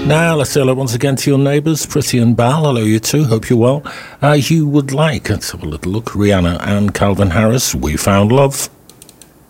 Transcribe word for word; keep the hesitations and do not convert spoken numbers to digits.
Now, let's say hello once again to your neighbours, Pretty and Bal. Hello, you two. Hope you're well. Uh, you would like, let's have a little look, Rihanna and Calvin Harris, We Found Love.